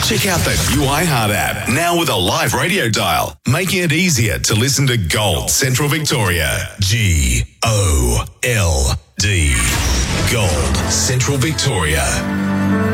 Check out the new iHeart app, now with a live radio dial, making it easier to listen to Gold Central Victoria. GOLD. Gold Central Victoria.